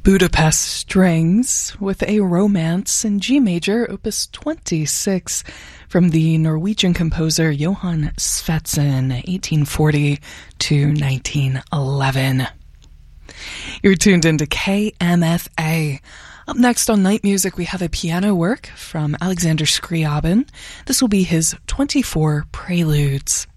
Budapest Strings with a Romance in G major, opus 26, from the Norwegian composer Johann Svendsen, 1840 to 1911. You're tuned into KMFA. Up next on Night Music, we have a piano work from Alexander Scriabin. This will be his 24 Preludes.